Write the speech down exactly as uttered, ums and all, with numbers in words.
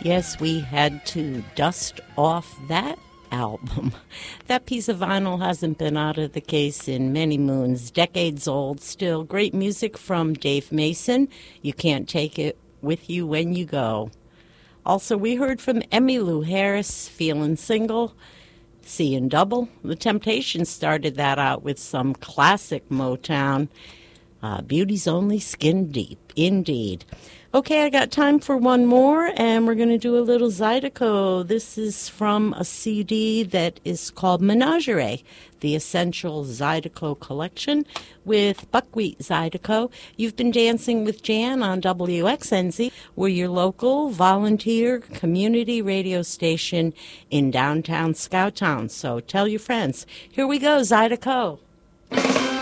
Yes, we had to dust off that album. That piece of vinyl hasn't been out of the case in many moons, decades old still. Great music from Dave Mason. You can't take it with you when you go. Also, we heard from Emmylou Harris, Feeling Single, Seeing Double. The Temptations started that out with some classic Motown. Uh, Beauty's Only Skin Deep, indeed. Okay, I got time for one more, and we're going to do a little Zydeco. This is from a C D that is called Menagerie, the Essential Zydeco Collection with Buckwheat Zydeco. You've been dancing with Jan on W X N Z. We're your local volunteer community radio station in downtown Scout Town. So tell your friends. Here we go, Zydeco.